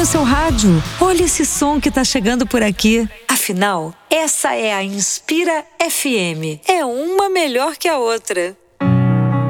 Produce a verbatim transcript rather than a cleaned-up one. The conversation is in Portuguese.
no seu rádio. Olha esse som que tá chegando por aqui. Afinal, essa é a Inspira F M. É uma melhor que a outra.